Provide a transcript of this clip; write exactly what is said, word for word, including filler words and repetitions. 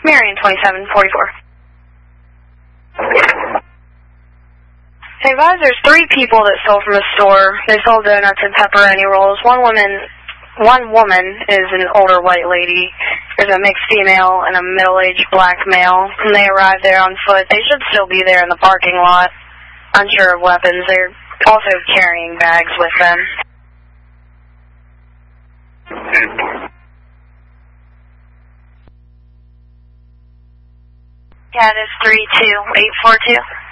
Marion twenty-seven forty-four. Hey, guys, there's three people that stole from a store. They sold donuts and pepperoni rolls. One woman, one woman is an older white lady. There's a mixed female and a middle-aged black male. And they arrived there on foot. They should still be there in the parking lot. Unsure of weapons. They're also carrying bags with them. Yeah, it is three two eight four two.